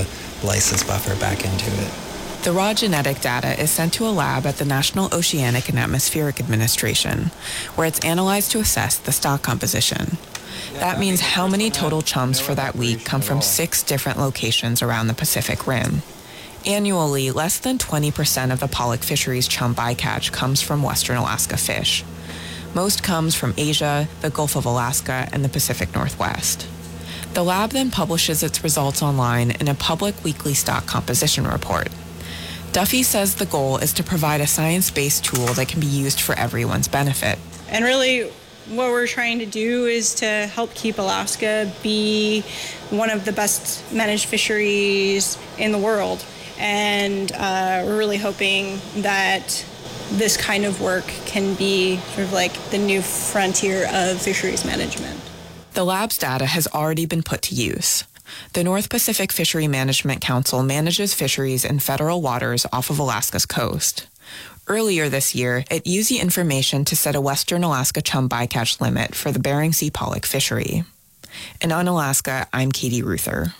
the lysis buffer back into it. The raw genetic data is sent to a lab at the National Oceanic and Atmospheric Administration, where it's analyzed to assess the stock composition. That means how many total chums for that week come from 6 different locations around the Pacific Rim. Annually, less than 20% of the pollock fishery's chum bycatch comes from Western Alaska fish. Most comes from Asia, the Gulf of Alaska, and the Pacific Northwest. The lab then publishes its results online in a public weekly stock composition report. Duffy says the goal is to provide a science-based tool that can be used for everyone's benefit. And really, what we're trying to do is to help keep Alaska be one of the best managed fisheries in the world. And we're really hoping that this kind of work can be sort of like the new frontier of fisheries management. The lab's data has already been put to use. The North Pacific Fishery Management Council manages fisheries in federal waters off of Alaska's coast. Earlier this year, it used the information to set a Western Alaska chum bycatch limit for the Bering Sea pollock fishery. In Unalaska, I'm Katie Ruther.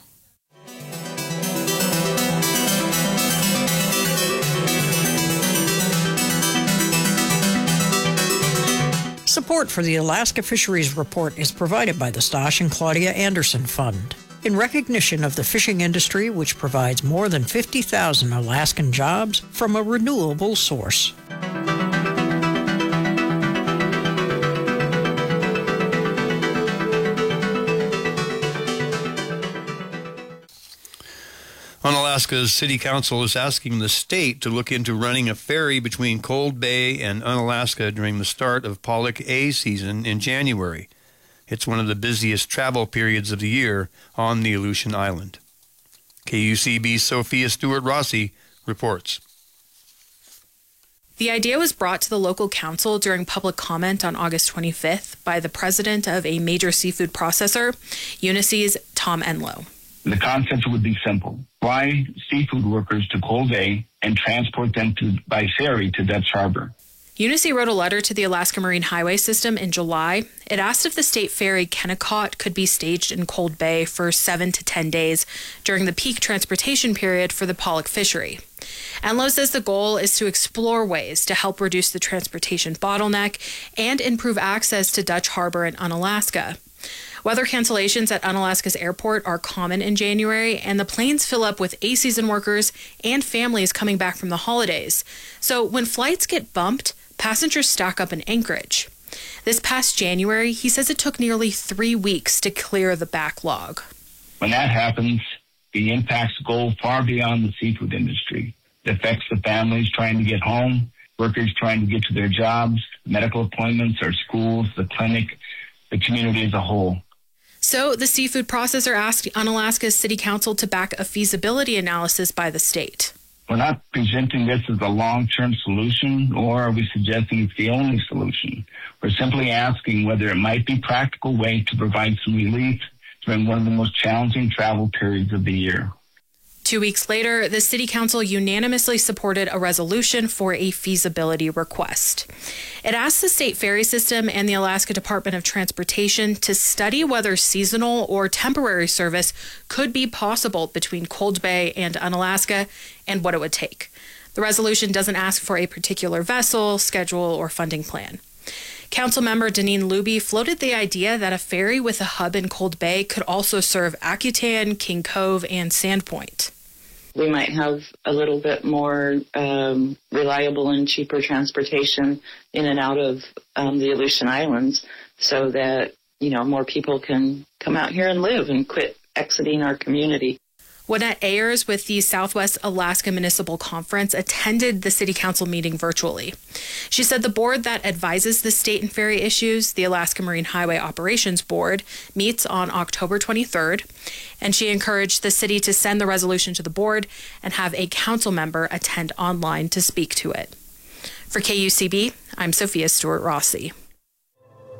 Support for the Alaska Fisheries Report is provided by the Stosh and Claudia Anderson Fund, in recognition of the fishing industry, which provides more than 50,000 Alaskan jobs from a renewable source. Unalaska's City Council is asking the state to look into running a ferry between Cold Bay and Unalaska during the start of pollock A season in January. It's one of the busiest travel periods of the year on the Aleutian Island. KUCB's Sophia Stewart-Rossi reports. The idea was brought to the local council during public comment on August 25th by the president of a major seafood processor, Unisea's Tom Enlow. The concept would be simple. Fly seafood workers to Cold Bay and transport them by ferry to Dutch Harbor. Unisea wrote a letter to the Alaska Marine Highway System in July. It asked if the state ferry Kennecott could be staged in Cold Bay for 7 to 10 days during the peak transportation period for the pollock fishery. Enlow says the goal is to explore ways to help reduce the transportation bottleneck and improve access to Dutch Harbor and Unalaska. Weather cancellations at Unalaska's airport are common in January, and the planes fill up with A-season workers and families coming back from the holidays. So when flights get bumped, passengers stack up in Anchorage. This past January, he says it took nearly 3 weeks to clear the backlog. When that happens, the impacts go far beyond the seafood industry. It affects the families trying to get home, workers trying to get to their jobs, medical appointments, our schools, the clinic, the community as a whole. So the seafood processor asked Unalaska's City Council to back a feasibility analysis by the state. We're not presenting this as a long-term solution, nor are we suggesting it's the only solution. We're simply asking whether it might be a practical way to provide some relief during one of the most challenging travel periods of the year. 2 weeks later, the City Council unanimously supported a resolution for a feasibility request. It asked the state ferry system and the Alaska Department of Transportation to study whether seasonal or temporary service could be possible between Cold Bay and Unalaska and what it would take. The resolution doesn't ask for a particular vessel, schedule, or funding plan. Councilmember Deneen Luby floated the idea that a ferry with a hub in Cold Bay could also serve Akutan, King Cove, and Sandpoint. We might have a little bit more reliable and cheaper transportation in and out of the Aleutian Islands so that, more people can come out here and live and quit exiting our community. Winnette Ayers with the Southwest Alaska Municipal Conference attended the City Council meeting virtually. She said the board that advises the state and ferry issues, the Alaska Marine Highway Operations Board, meets on October 23rd, and she encouraged the city to send the resolution to the board and have a council member attend online to speak to it. For KUCB, I'm Sophia Stewart-Rossi.